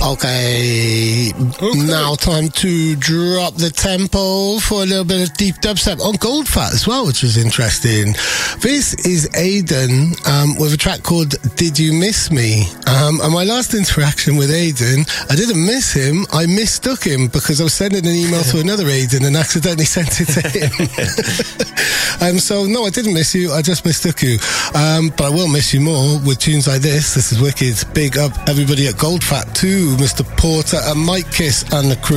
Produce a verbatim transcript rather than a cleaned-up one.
Okay. okay, now time to drop the tempo for a little bit of deep dubstep on Goldfat as well, which was interesting. This is Aiden um, with a track called Did You Miss Me? Um, and my last interaction with Aiden, I didn't miss him, I mistook him because I was sending an email to another Aiden and accidentally sent it to him. um, so, no, I didn't miss you, I just mistook you. Um, but I will miss you more with tunes like this. This is wicked. Big up everybody at Goldfat too, Mister Porter and Mike Kiss and the crew.